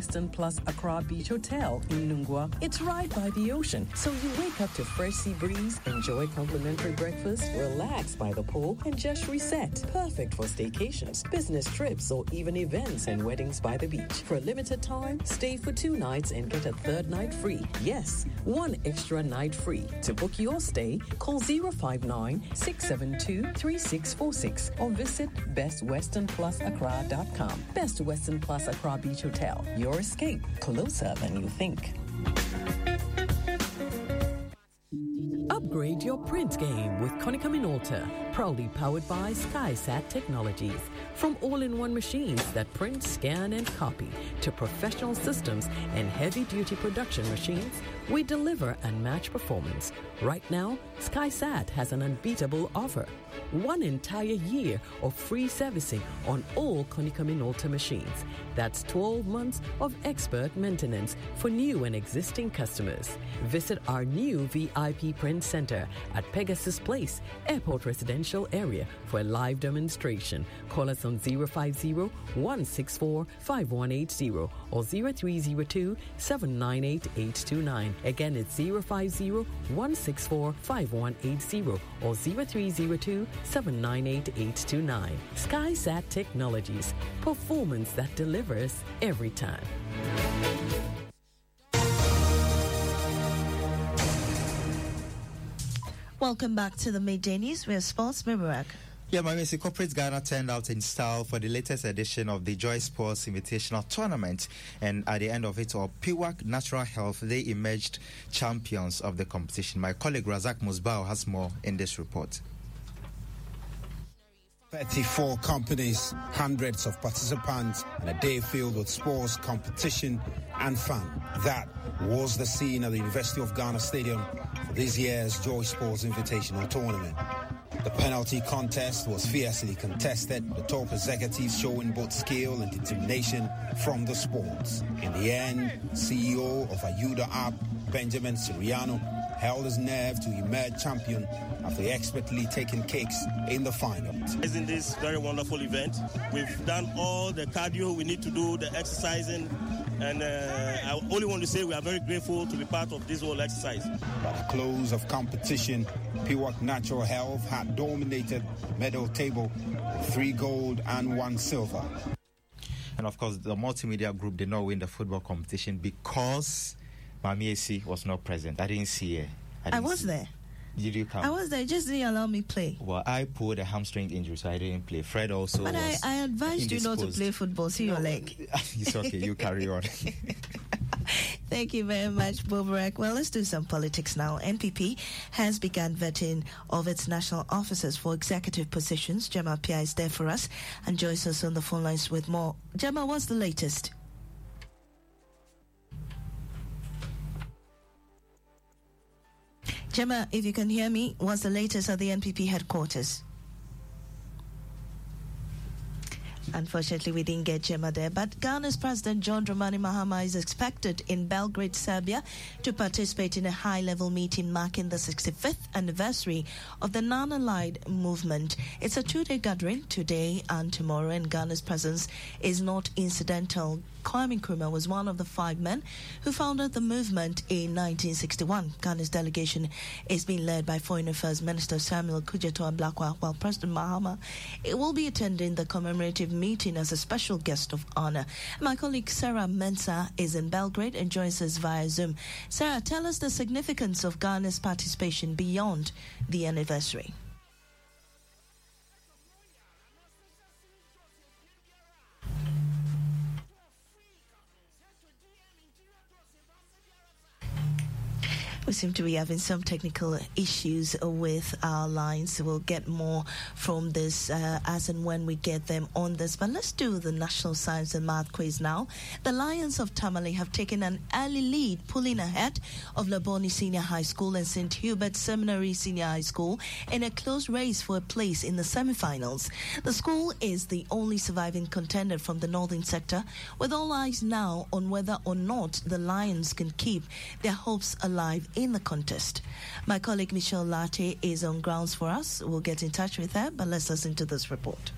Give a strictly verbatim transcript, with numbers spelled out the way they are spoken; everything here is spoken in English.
Western Plus Accra Beach Hotel in Nungwa. It's right by the ocean, so you wake up to fresh sea breeze, enjoy complimentary breakfast, relax by the pool, and just reset. Perfect for staycations, business trips, or even events and weddings by the beach. For a limited time, stay for two nights and get a third night free. Yes, one extra night free. To book your stay, call zero five nine, six seven two, three six four six or visit best western plus accra dot com. Best Western Plus Accra Beach Hotel. Your escape closer than you think. Upgrade your print game with Konica Minolta, proudly powered by SkySat Technologies. From all-in-one machines that print, scan, and copy to professional systems and heavy-duty production machines, we deliver unmatched performance. Right now, SkySat has an unbeatable offer. One entire year of free servicing on all Konica Minolta machines. That's twelve months of expert maintenance for new and existing customers. Visit our new V I P Print Center at Pegasus Place, Airport Residential Area for a live demonstration. Call us on zero five zero, one six four, five one eight zero or zero three zero two, seven nine eight, eight two nine. Again, it's zero five zero, one six four, five one eight zero or zero three zero two, seven nine eight, eight two nine. SkySat Technologies. Performance that delivers every time. Welcome back to the Midday News. We have Sports Mubarak. Yeah, my Mister Corporate Ghana turned out in style for the latest edition of the Joy Sports Invitational Tournament, and at the end of it all, P W A C Natural Health, they emerged champions of the competition. My colleague Razak Musbao has more in this report. thirty-four companies, hundreds of participants, and a day filled with sports, competition, and fun. That was the scene at the University of Ghana Stadium for this year's Joy Sports Invitational Tournament. The penalty contest was fiercely contested, the top executives showing both skill and determination from the sports. In the end, C E O of Ayuda App, Benjamin Siriano, held his nerve to emerge champion after expertly taking kicks in the final. In this very wonderful event, we've done all the cardio we need to do, the exercising, and uh, I only want to say we are very grateful to be part of this whole exercise. By the close of competition, P W A C Natural Health had dominated the medal table with three gold and one silver. And of course, the multimedia group did not win the football competition because Mami Esi was not present. I didn't see her. I, I was there. Did you come? I was there. Just didn't allow me play. Well, I pulled a hamstring injury, so I didn't play. Fred also. But I, I advised you not to play football. See no, your leg. It's okay. You carry on. Thank you very much, Bobarak. Well, let's do some politics now. N P P has begun vetting of its national officers for executive positions. Gemma Pia is there for us and joins us on the phone lines with more. Gemma, what's the latest? Gemma, if you can hear me, what's the latest at the N P P headquarters? Unfortunately, we didn't get Gemma there, but Ghana's President John Dramani Mahama is expected in Belgrade, Serbia, to participate in a high-level meeting marking the sixty-fifth anniversary of the non-aligned movement. It's a two-day gathering today and tomorrow, and Ghana's presence is not incidental. Kwame Nkrumah was one of the five men who founded the movement in nineteen sixty-one. Ghana's delegation is being led by Foreign Affairs Minister Samuel Kudjeto Ablakwa, while President Mahama will be attending the commemorative meeting as a special guest of honor. My colleague Sarah Mensah is in Belgrade and joins us via Zoom. Sarah, tell us the significance of Ghana's participation beyond the anniversary. We seem to be having some technical issues with our lines. We'll get more from this uh, as and when we get them on this. But let's do the National Science and Math quiz now. The Lions of Tamale have taken an early lead, pulling ahead of Laboni Senior High School and Saint Hubert Seminary Senior High School in a close race for a place in the semi-finals. The school is the only surviving contender from the northern sector, with all eyes now on whether or not the Lions can keep their hopes alive in the contest. My colleague Michelle Latte is on grounds for us. We'll get in touch with her, but let's listen to this report.